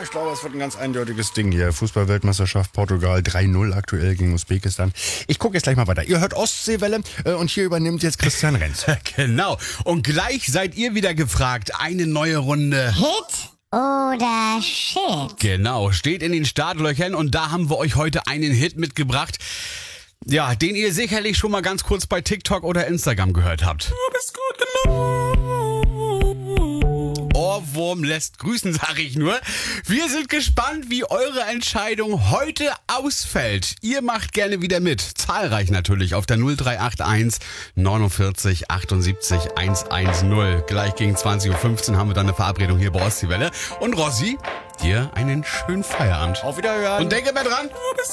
ich glaube, es wird ein ganz eindeutiges Ding hier. Fußball-Weltmeisterschaft Portugal 3-0 aktuell gegen Usbekistan. Ich gucke jetzt gleich mal weiter. Ihr hört Ostseewelle und hier übernimmt jetzt Christian Renz. Genau. Und gleich seid ihr wieder gefragt. Eine neue Runde. Hit oder Shit? Genau, steht in den Startlöchern und da haben wir euch heute einen Hit mitgebracht. Ja, den ihr sicherlich schon mal ganz kurz bei TikTok oder Instagram gehört habt. Ohrwurm lässt grüßen, sag ich nur. Wir sind gespannt, wie eure Entscheidung heute ausfällt. Ihr macht gerne wieder mit. Zahlreich natürlich auf der 0381 49 78 110. Gleich gegen 20.15 Uhr haben wir dann eine Verabredung hier bei Ostseewelle. Und Rossi, dir einen schönen Feierabend. Auf Wiederhören. Und denke mal dran,